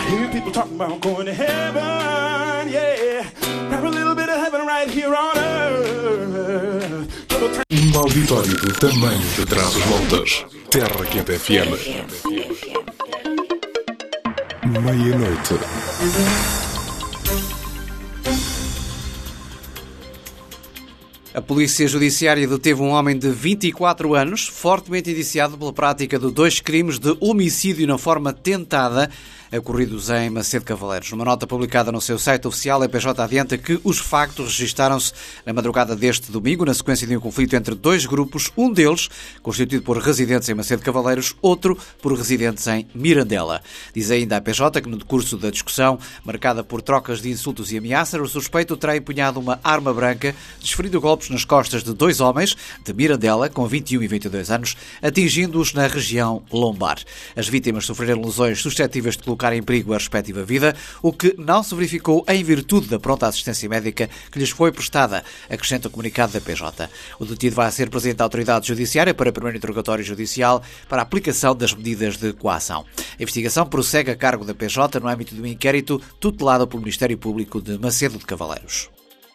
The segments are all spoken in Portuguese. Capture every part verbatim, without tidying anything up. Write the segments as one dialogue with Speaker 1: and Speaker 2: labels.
Speaker 1: hear people talking about going to heaven, yeah. Grab a little bit of heaven right here on earth.
Speaker 2: Um auditório do tamanho de Trás-os-Montes. Terra Quente F M. Meia-noite.
Speaker 3: A Polícia Judiciária deteve um homem de vinte e quatro anos, fortemente indiciado pela prática de dois crimes de homicídio na forma tentada, ocorridos em Macedo Cavaleiros. Numa nota publicada no seu site oficial, a P J adianta que os factos registaram-se na madrugada deste domingo, na sequência de um conflito entre dois grupos, um deles constituído por residentes em Macedo Cavaleiros, outro por residentes em Mirandela. Diz ainda a P J que no decurso da discussão, marcada por trocas de insultos e ameaças, o suspeito terá empunhado uma arma branca, desferido golpes nas costas de dois homens de Mirandela, com vinte e um e vinte e dois anos, atingindo-os na região lombar. As vítimas sofreram lesões suscetíveis de colocar em perigo a respectiva vida, o que não se verificou em virtude da pronta assistência médica que lhes foi prestada, acrescenta o comunicado da P J. O detido vai ser presente à autoridade judiciária para primeiro interrogatório judicial para a aplicação das medidas de coação. A investigação prossegue a cargo da P J no âmbito do inquérito tutelado pelo Ministério Público de Macedo de Cavaleiros.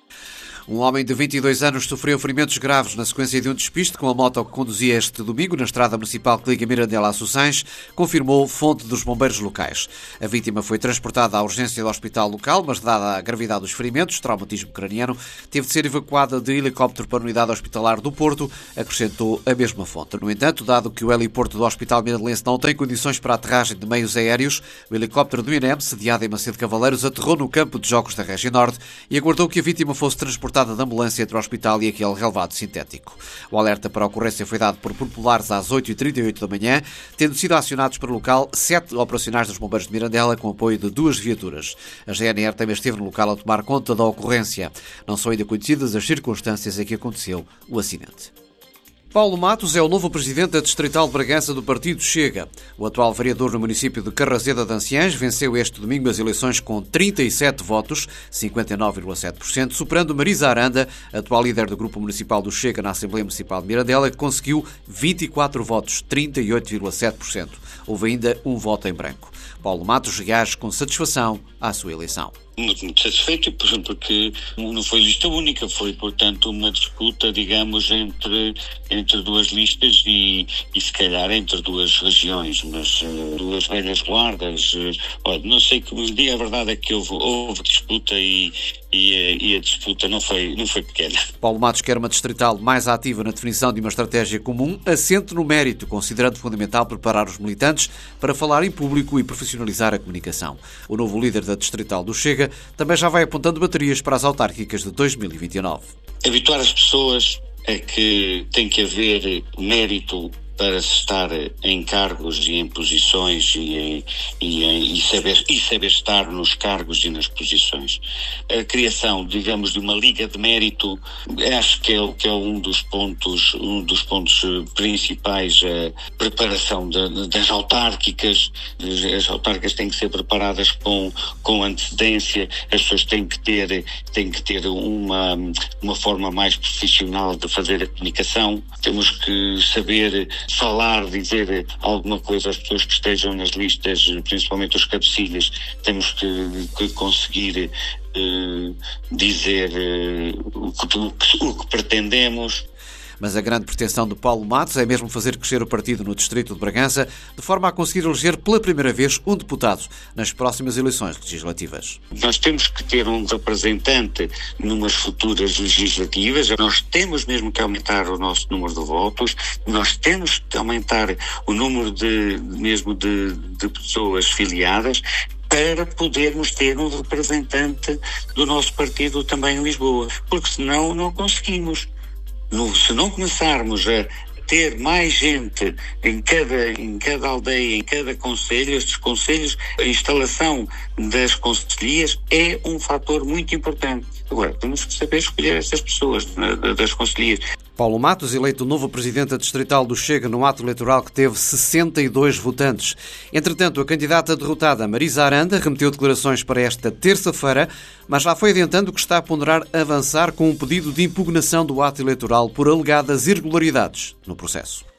Speaker 3: Um homem de vinte e dois anos sofreu ferimentos graves na sequência de um despiste com a moto que conduzia este domingo na estrada municipal que liga Mirandela a Sossães, confirmou fonte dos bombeiros locais. A vítima foi transportada à urgência do hospital local, mas dada a gravidade dos ferimentos, traumatismo craniano, teve de ser evacuada de helicóptero para a unidade hospitalar do Porto, acrescentou a mesma fonte. No entanto, dado que o heliporto do Hospital Miradelense não tem condições para a aterragem de meios aéreos, o helicóptero do I N E M, sediado em Macedo Cavaleiros, aterrou no campo de jogos da Região Norte e aguardou que a vítima fosse transportada da ambulância entre o hospital e aquele relevado sintético. O alerta para a ocorrência foi dado por populares às oito e trinta e oito da manhã, tendo sido acionados para o local sete operacionais dos bombeiros de Mirandela com apoio de duas viaturas. A G N R também esteve no local a tomar conta da ocorrência. Não são ainda conhecidas as circunstâncias em que aconteceu o acidente. Paulo Matos é o novo presidente da Distrital de Bragança do Partido Chega. O atual vereador no município de Carrazeda de Anciães venceu este domingo as eleições com trinta e sete votos, cinquenta e nove vírgula sete por cento, superando Marisa Aranda, atual líder do Grupo Municipal do Chega na Assembleia Municipal de Mirandela, que conseguiu vinte e quatro votos, trinta e oito vírgula sete por cento. Houve ainda um voto em branco. Paulo Matos reage com satisfação à sua eleição.
Speaker 4: Muito, muito satisfeito, porque não foi lista única, foi, portanto, uma disputa, digamos, entre, entre duas listas e, e, se calhar, entre duas regiões, mas uh, duas velhas guardas. Uh, olha, não sei que vos diga, a verdade é que houve, houve disputa e, e, e a disputa não foi, não foi pequena.
Speaker 3: Paulo Matos quer uma distrital mais ativa na definição de uma estratégia comum, assente no mérito, considerando fundamental preparar os militantes para falar em público e profissionalizar a comunicação. O novo líder da distrital do Chega também já vai apontando baterias para as autárquicas de dois mil e vinte e nove.
Speaker 4: Habituar as pessoas a que tem que haver mérito para se estar em cargos e em posições e, em, e, em, e, saber, e saber estar nos cargos e nas posições. A criação, digamos, de uma liga de mérito, acho que é, que é um dos pontos, um dos pontos principais, a preparação de, das autárquicas. As autárquicas têm que ser preparadas com, com antecedência, as pessoas têm que ter, têm que ter uma, uma forma mais profissional de fazer a comunicação. Temos que saber falar, dizer alguma coisa às pessoas que estejam nas listas, principalmente os cabecilhas. Temos que, que conseguir uh, dizer uh, o, que, o, que, o que pretendemos.
Speaker 3: Mas a grande pretensão de Paulo Matos é mesmo fazer crescer o partido no distrito de Bragança, de forma a conseguir eleger pela primeira vez um deputado nas próximas eleições legislativas.
Speaker 4: Nós temos que ter um representante numas futuras legislativas, nós temos mesmo que aumentar o nosso número de votos, nós temos que aumentar o número de, mesmo de, de pessoas filiadas, para podermos ter um representante do nosso partido também em Lisboa, porque senão não conseguimos. No, se não começarmos a ter mais gente em cada, em cada aldeia, em cada concelho, estes concelhos, a instalação das concelhias é um fator muito importante. Agora, temos que saber escolher essas pessoas das concelhias.
Speaker 3: Paulo Matos, eleito novo presidente da distrital do Chega no ato eleitoral que teve sessenta e dois votantes. Entretanto, a candidata derrotada, Marisa Aranda, remeteu declarações para esta terça-feira, mas já foi adiantando que está a ponderar avançar com um pedido de impugnação do ato eleitoral por alegadas irregularidades no processo.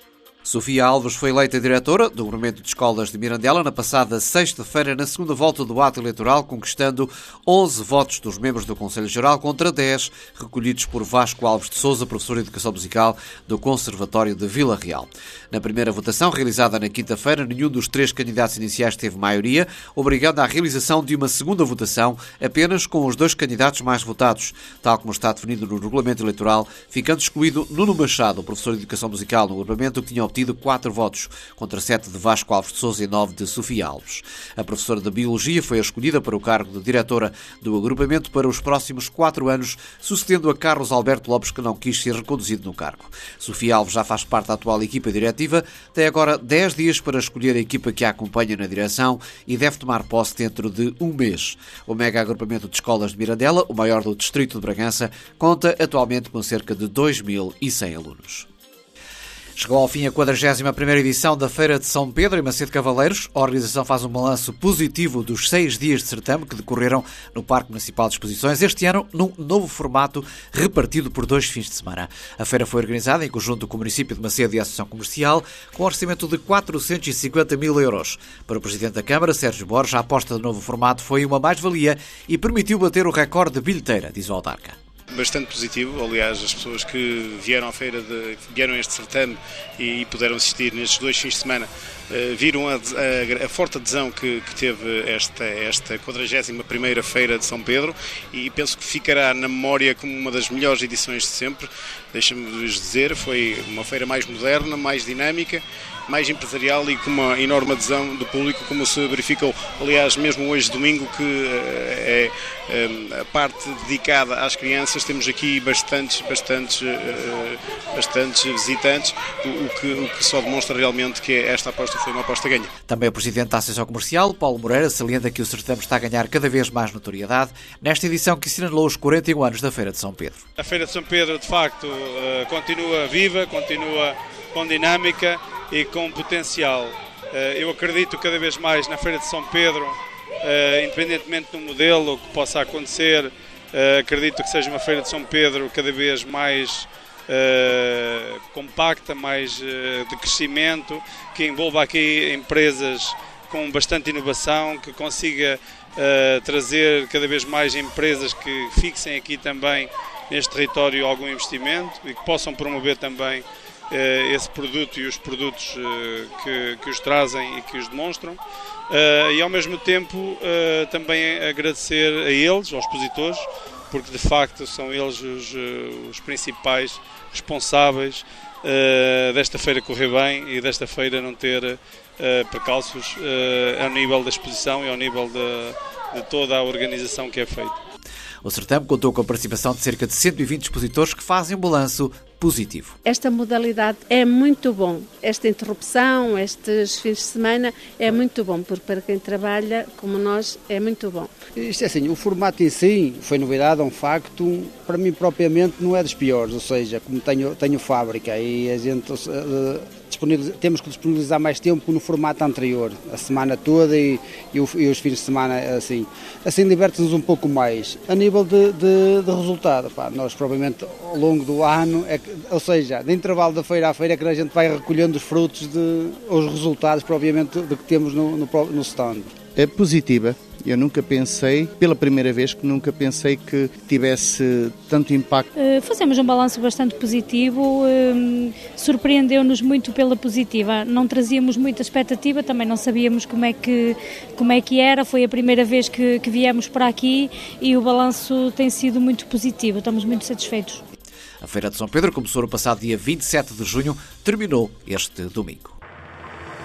Speaker 3: Sofia Alves foi eleita diretora do Grupamento de Escolas de Mirandela na passada sexta-feira, na segunda volta do ato eleitoral, conquistando onze votos dos membros do Conselho Geral contra dez recolhidos por Vasco Alves de Sousa, professor de Educação Musical do Conservatório de Vila Real. Na primeira votação, realizada na quinta-feira, nenhum dos três candidatos iniciais teve maioria, obrigando à realização de uma segunda votação apenas com os dois candidatos mais votados, tal como está definido no regulamento eleitoral, ficando excluído Nuno Machado, professor de Educação Musical no Grupamento, que tinha obtido quatro votos, contra sete de Vasco Alves de Sousa e nove de Sofia Alves. A professora de Biologia foi a escolhida para o cargo de diretora do agrupamento para os próximos quatro anos, sucedendo a Carlos Alberto Lopes, que não quis ser reconduzido no cargo. Sofia Alves já faz parte da atual equipa diretiva, tem agora dez dias para escolher a equipa que a acompanha na direção e deve tomar posse dentro de um mês. O mega agrupamento de escolas de Mirandela, o maior do distrito de Bragança, conta atualmente com cerca de dois mil e cem alunos. Chegou ao fim a quadragésima primeira edição da Feira de São Pedro em Macedo Cavaleiros. A organização faz um balanço positivo dos seis dias de certame que decorreram no Parque Municipal de Exposições, este ano num novo formato repartido por dois fins de semana. A feira foi organizada em conjunto com o município de Macedo e a Associação Comercial, com um orçamento de quatrocentos e cinquenta mil euros. Para o Presidente da Câmara, Sérgio Borges, a aposta do novo formato foi uma mais-valia e permitiu bater o recorde de bilheteira, diz o autarca.
Speaker 5: Bastante positivo, aliás, as pessoas que vieram à feira, de, vieram a este certame e, e puderam assistir nestes dois fins de semana, uh, viram a, a, a forte adesão que, que teve esta, esta quadragésima primeira Feira de São Pedro, e penso que ficará na memória como uma das melhores edições de sempre. Deixa-me dizer, foi uma feira mais moderna, mais dinâmica, mais empresarial e com uma enorme adesão do público, como se verificou, aliás, mesmo hoje domingo, que é, é a parte dedicada às crianças. Temos aqui bastantes, bastantes, bastantes visitantes, o que, o que só demonstra realmente que esta aposta foi uma aposta ganha.
Speaker 3: Também o Presidente da Associação Comercial, Paulo Moreira, salienta que o certame está a ganhar cada vez mais notoriedade nesta edição que assinalou os quarenta e um anos da Feira de São Pedro.
Speaker 6: A Feira de São Pedro, de facto, continua viva, continua com dinâmica e com potencial. Eu acredito cada vez mais na Feira de São Pedro, independentemente do modelo que possa acontecer. Acredito que seja uma Feira de São Pedro cada vez mais compacta, mais de crescimento, que envolva aqui empresas com bastante inovação, que consiga trazer cada vez mais empresas que fixem aqui também neste território algum investimento e que possam promover também esse produto e os produtos que, que os trazem e que os demonstram. E ao mesmo tempo também agradecer a eles, aos expositores, porque de facto são eles os, os principais responsáveis desta feira correr bem e desta feira não ter percalços ao nível da exposição e ao nível de, de toda a organização que é feita.
Speaker 3: O certame contou com a participação de cerca de cento e vinte expositores que fazem um balanço positivo.
Speaker 7: Esta modalidade é muito bom. Esta interrupção, estes fins de semana, é muito bom, porque para quem trabalha, como nós, é muito bom.
Speaker 8: Isto é assim, o formato em si foi novidade, é um facto, para mim propriamente não é dos piores, ou seja, como tenho, tenho fábrica e a gente uh, temos que disponibilizar mais tempo no formato anterior, a semana toda e, e, o, e os fins de semana assim. Assim diverte-nos um pouco mais. A nível de, de, de resultado, pá, nós provavelmente ao longo do ano, é, ou seja, de intervalo da feira à feira, é que a gente vai recolhendo os frutos, de, os resultados provavelmente do que temos no, no, no stand.
Speaker 9: É positiva. Eu nunca pensei, pela primeira vez, que nunca pensei que tivesse tanto impacto.
Speaker 10: Uh, fazemos um balanço bastante positivo, uh, surpreendeu-nos muito pela positiva. Não trazíamos muita expectativa, também não sabíamos como é que, como é que era. Foi a primeira vez que, que viemos para aqui e o balanço tem sido muito positivo. Estamos muito satisfeitos.
Speaker 3: A Feira de São Pedro começou no passado dia vinte e sete de junho, terminou este domingo.